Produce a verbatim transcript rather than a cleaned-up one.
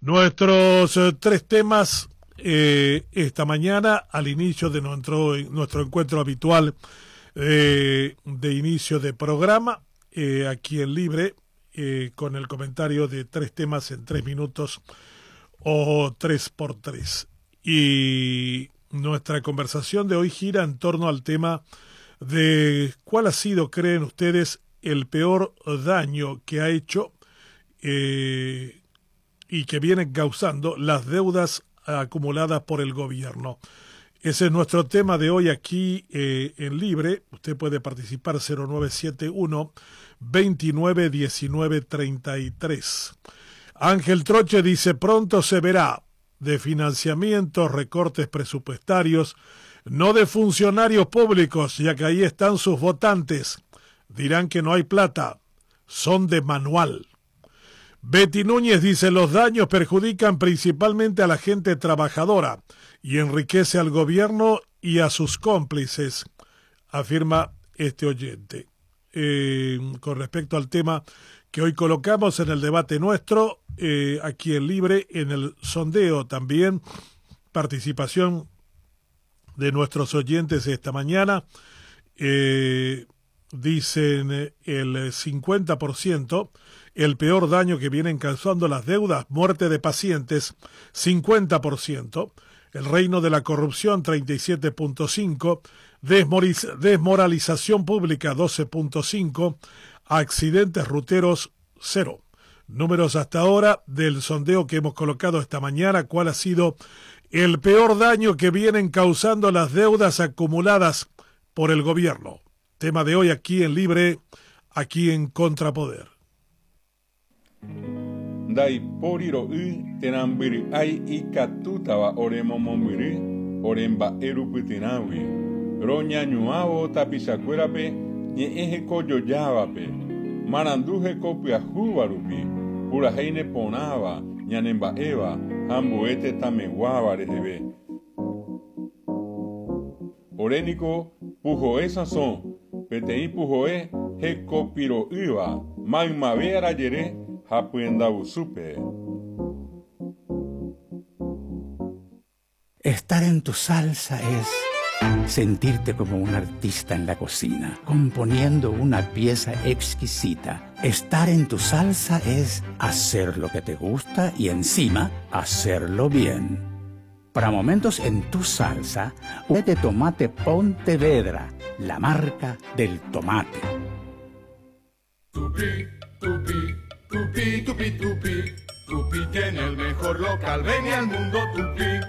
Nuestros eh, tres temas eh, esta mañana al inicio de nuestro, nuestro encuentro habitual eh, de inicio de programa, eh, aquí en Libre, eh, con el comentario de tres temas en tres minutos o tres por tres. Y nuestra conversación de hoy gira en torno al tema de cuál ha sido, creen ustedes, el peor daño que ha hecho eh, y que vienen causando las deudas acumuladas por el gobierno. Ese es nuestro tema de hoy aquí eh, en Libre. Usted puede participar cero nueve siete uno, veintinueve diecinueve treinta y tres. Ángel Troche dice, pronto se verá de financiamientos, recortes presupuestarios, no de funcionarios públicos, ya que ahí están sus votantes. Dirán que no hay plata, son de manual. Betty Núñez dice, los daños perjudican principalmente a la gente trabajadora y enriquece al gobierno y a sus cómplices, afirma este oyente. Eh, con respecto al tema que hoy colocamos en el debate nuestro, eh, aquí en Libre, en el sondeo también, participación de nuestros oyentes esta mañana, eh, dicen el cincuenta por ciento, el peor daño que vienen causando las deudas, muerte de pacientes, cincuenta por ciento, el reino de la corrupción, treinta y siete punto cinco por ciento, desmoralización pública, doce punto cinco por ciento, accidentes ruteros, cero. Números hasta ahora del sondeo que hemos colocado esta mañana, ¿cuál ha sido el peor daño que vienen causando las deudas acumuladas por el gobierno? Tema de hoy aquí en Libre, aquí en Contrapoder. Dai poriro y tenambiri ai ikatutawa oremomomiri oremba erupitinawi roña ñuavo tapisacuerape ñeeje koyoyavape maranduje kopiahuvarupi puraheine ponava ñanemba'éva hambuete tameguava reheve oréniko pujoe sasón peteĩ pujoe hekopiro'ýva maymave arajere Hapuendabusupe. Estar en tu salsa es sentirte como un artista en la cocina, componiendo una pieza exquisita. Estar en tu salsa es hacer lo que te gusta y encima hacerlo bien. Para momentos en tu salsa, de tomate Pontevedra, la marca del tomate. Tupi, tupi. Tupi, tupi, tupi, Tupi tiene el mejor local, ven al mundo Tupi.